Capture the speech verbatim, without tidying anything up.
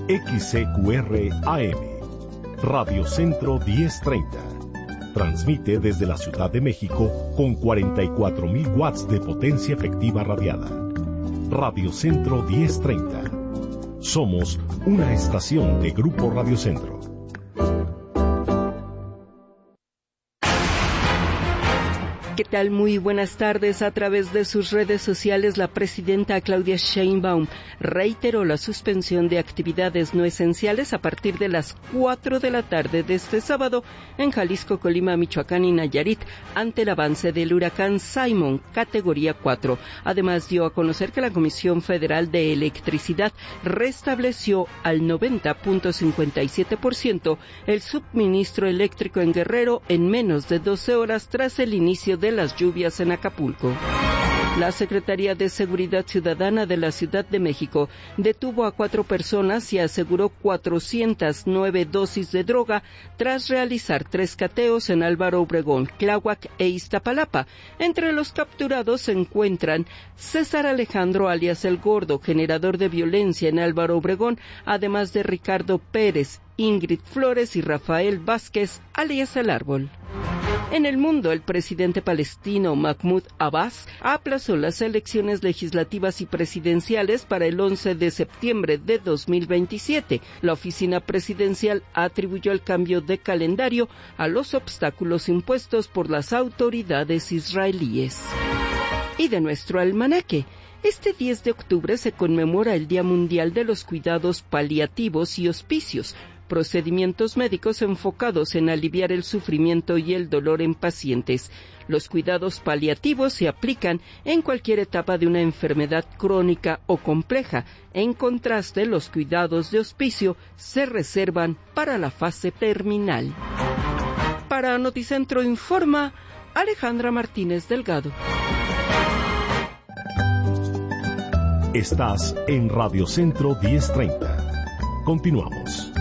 X C Q R A M, Radio Centro diez treinta. Transmite desde la Ciudad de México con cuarenta y cuatro mil watts de potencia efectiva radiada. Radio Centro diez treinta. Somos una estación de Grupo Radio Centro. ¿Qué tal? Muy buenas tardes. A través de sus redes sociales, la presidenta Claudia Sheinbaum reiteró la suspensión de actividades no esenciales a partir de las cuatro de la tarde de este sábado en Jalisco, Colima, Michoacán y Nayarit ante el avance del huracán Simon, categoría cuatro. Además, dio a conocer que la Comisión Federal de Electricidad restableció al noventa punto cincuenta y siete por ciento el suministro eléctrico en Guerrero en menos de doce horas tras el inicio de las lluvias en Acapulco. La Secretaría de Seguridad Ciudadana de la Ciudad de México detuvo a cuatro personas y aseguró cuatrocientas nueve dosis de droga tras realizar tres cateos en Álvaro Obregón, Tláhuac e Iztapalapa. Entre los capturados se encuentran César Alejandro alias El Gordo, generador de violencia en Álvaro Obregón, además de Ricardo Pérez, Ingrid Flores y Rafael Vázquez alias El Árbol. En el mundo, el presidente palestino Mahmoud Abbas aplazó las elecciones legislativas y presidenciales para el once de septiembre de dos mil veintisiete. La oficina presidencial atribuyó el cambio de calendario a los obstáculos impuestos por las autoridades israelíes. Y de nuestro almanaque. Este diez de octubre se conmemora el Día Mundial de los Cuidados Paliativos y Hospicios, procedimientos médicos enfocados en aliviar el sufrimiento y el dolor en pacientes. Los cuidados paliativos se aplican en cualquier etapa de una enfermedad crónica o compleja. En contraste, los cuidados de hospicio se reservan para la fase terminal. Para Noticentro Informa, Alejandra Martínez Delgado. Estás en Radio Centro diez treinta. Continuamos.